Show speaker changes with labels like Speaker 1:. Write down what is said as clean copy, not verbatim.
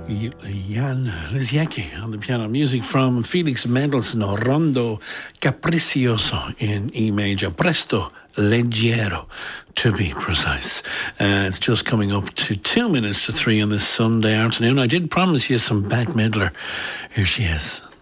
Speaker 1: Jan Lisiecki on the piano. Music from Felix Mendelssohn, Rondo Capriccioso in E major, Presto Leggero to be precise. It's just coming up to 2 minutes to 3 on this Sunday afternoon. I did promise you some Bette Midler. Here she is.